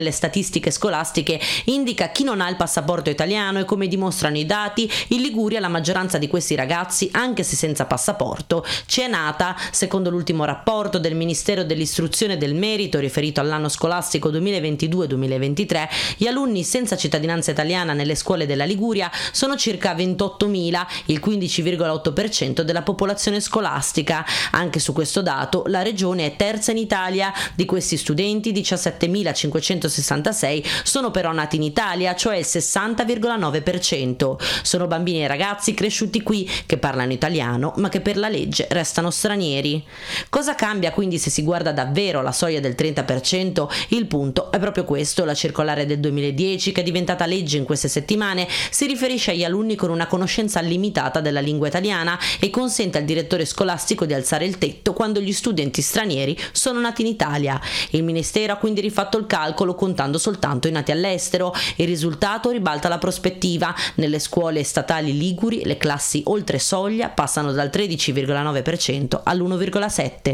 Le statistiche scolastiche indica chi non ha il passaporto italiano e, come dimostrano i dati, in Liguria la maggioranza di questi ragazzi, anche se senza passaporto, ci è nata. Secondo l'ultimo rapporto del Ministero dell'Istruzione e del Merito riferito all'anno scolastico 2022-2023, gli alunni senza cittadinanza italiana nelle scuole della Liguria sono circa 28.000, il 15,8% della popolazione scolastica. Anche su questo dato la regione è terza in Italia. Di questi studenti 17.566 sono però nati in Italia, cioè il 60,9%. Sono bambini e ragazzi cresciuti qui che parlano italiano ma che per la legge restano stranieri. Cosa cambia quindi se si guarda davvero la soglia del 30%? Il punto è proprio questo. La circolare del 2010, che è diventata legge in queste settimane, si riferisce agli alunni con una conoscenza limitata della lingua italiana e consente al direttore scolastico di alzare il tetto quando gli studenti stranieri sono nati in Italia. Il Ministero ha quindi rifatto il calcolo contando soltanto i nati all'estero. Il risultato ribalta la prospettiva. Nelle scuole statali liguri le classi oltre soglia passano dal 13,9% all'1,7%.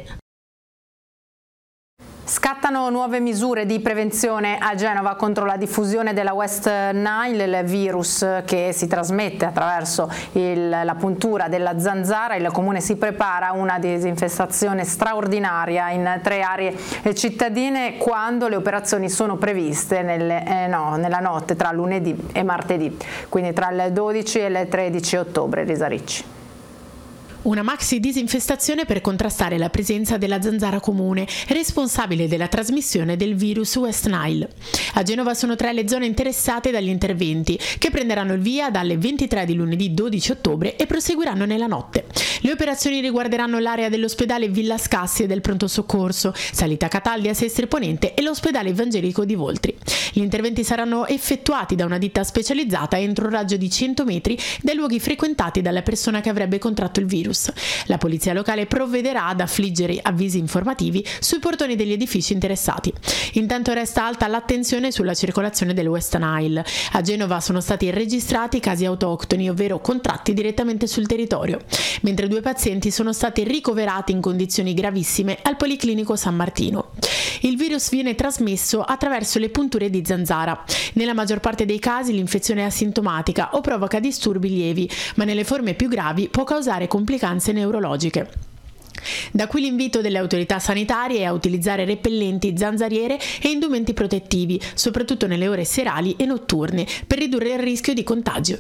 Scattano nuove misure di prevenzione a Genova contro la diffusione della West Nile, il virus che si trasmette attraverso la puntura della zanzara. Il comune si prepara a una disinfestazione straordinaria in 3 aree cittadine quando le operazioni sono previste nella notte tra lunedì e martedì, quindi tra il 12 e il 13 ottobre. Elisa Ricci. Una maxi disinfestazione per contrastare la presenza della zanzara comune, responsabile della trasmissione del virus West Nile. A Genova sono 3 le zone interessate dagli interventi, che prenderanno il via dalle 23 di lunedì 12 ottobre e proseguiranno nella notte. Le operazioni riguarderanno l'area dell'ospedale Villa Scassi e del pronto soccorso, Salita Cataldi a Sestri Ponente e l'ospedale Evangelico di Voltri. Gli interventi saranno effettuati da una ditta specializzata entro un raggio di 100 metri dai luoghi frequentati dalla persona che avrebbe contratto il virus. La polizia locale provvederà ad affliggere avvisi informativi sui portoni degli edifici interessati. Intanto resta alta l'attenzione sulla circolazione del West Nile. A Genova sono stati registrati casi autoctoni, ovvero contratti direttamente sul territorio, mentre 2 pazienti sono stati ricoverati in condizioni gravissime al Policlinico San Martino. Il virus viene trasmesso attraverso le punture di zanzara. Nella maggior parte dei casi l'infezione è asintomatica o provoca disturbi lievi, ma nelle forme più gravi può causare complicanze neurologiche. Da qui l'invito delle autorità sanitarie a utilizzare repellenti, zanzariere e indumenti protettivi, soprattutto nelle ore serali e notturne, per ridurre il rischio di contagio.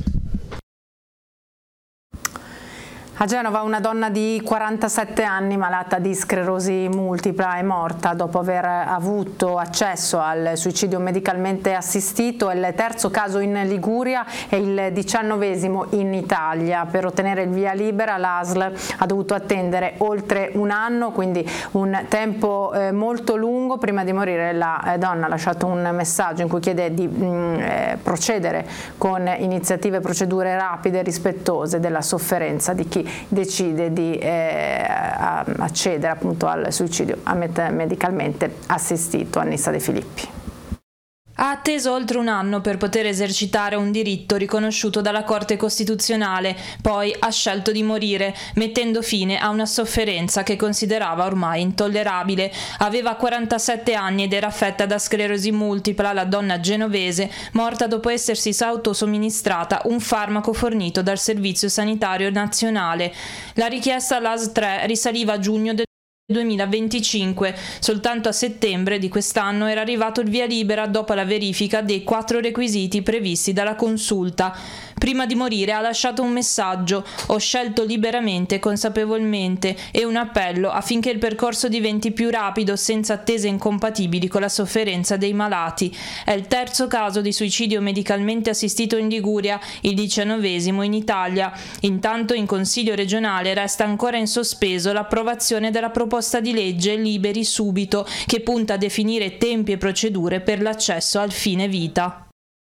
A Genova una donna di 47 anni malata di sclerosi multipla è morta dopo aver avuto accesso al suicidio medicalmente assistito. È il 3° caso in Liguria e il 19° in Italia. Per ottenere il via libera l'ASL ha dovuto attendere oltre un anno, quindi un tempo molto lungo. Prima di morire la donna ha lasciato un messaggio in cui chiede di procedere con iniziative e procedure rapide e rispettose della sofferenza di chi decide di accedere appunto al suicidio medicalmente assistito. Annissa De Filippi. Ha atteso oltre un anno per poter esercitare un diritto riconosciuto dalla Corte Costituzionale, poi ha scelto di morire, mettendo fine a una sofferenza che considerava ormai intollerabile. Aveva 47 anni ed era affetta da sclerosi multipla, la donna genovese, morta dopo essersi autosomministrata un farmaco fornito dal Servizio Sanitario Nazionale. La richiesta all'ASL 3 risaliva a giugno del 2025. Soltanto a settembre di quest'anno era arrivato il via libera dopo la verifica dei 4 requisiti previsti dalla consulta. Prima di morire ha lasciato un messaggio: ho scelto liberamente e consapevolmente, e un appello affinché il percorso diventi più rapido senza attese incompatibili con la sofferenza dei malati. È il 3° caso di suicidio medicalmente assistito in Liguria, il 19° in Italia. Intanto in Consiglio regionale resta ancora in sospeso l'approvazione della proposta di legge Liberi Subito, che punta a definire tempi e procedure per l'accesso al fine vita.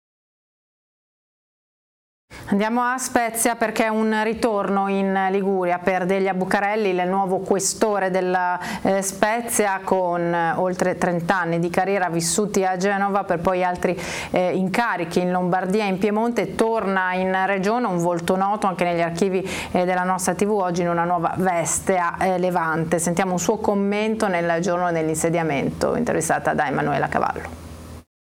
Andiamo a Spezia perché un ritorno in Liguria per Delia Bucarelli, il nuovo questore della Spezia, con oltre 30 anni di carriera vissuti a Genova per poi altri incarichi in Lombardia e in Piemonte. Torna in regione, un volto noto anche negli archivi della nostra TV, oggi in una nuova veste a Levante. Sentiamo un suo commento nel giorno dell'insediamento, intervistata da Emanuela Cavallo.